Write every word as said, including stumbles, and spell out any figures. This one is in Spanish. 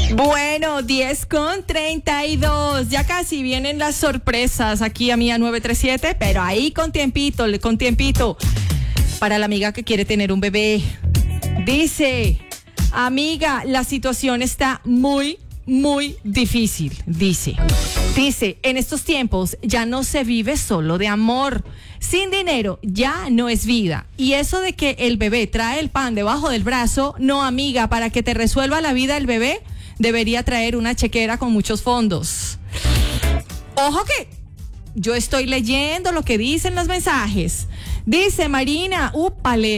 Bueno, diez con treinta y dos. Ya casi vienen las sorpresas aquí a Mía nueve tres siete, pero ahí con tiempito, con tiempito. Para la amiga que quiere tener un bebé. Dice, amiga, la situación está muy, muy difícil. Dice, dice, en estos tiempos ya no se vive solo de amor. Sin dinero ya no es vida. Y eso de que el bebé trae el pan debajo del brazo, no, amiga, para que te resuelva la vida el bebé, debería traer una chequera con muchos fondos. Ojo que yo estoy leyendo lo que dicen los mensajes. Dice Marina, úpale.